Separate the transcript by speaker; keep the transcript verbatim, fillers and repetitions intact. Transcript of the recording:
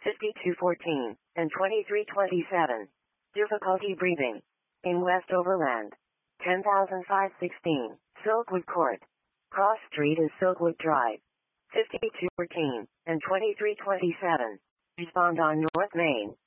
Speaker 1: fifty-two fourteen, and twenty-three twenty-seven. Difficulty breathing. In West Overland. ten thousand five hundred sixteen, Silkwood Court. Cross Street is Silkwood Drive. fifty-two fourteen, and twenty-three twenty-seven. Respond on North Main.